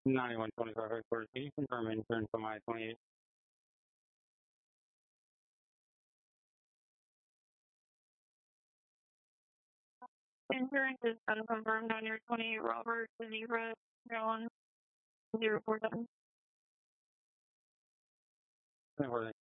9125 headquarters, can you confirm insurance on my 28? Insurance is unconfirmed on your 28 Robert Zebra John 047.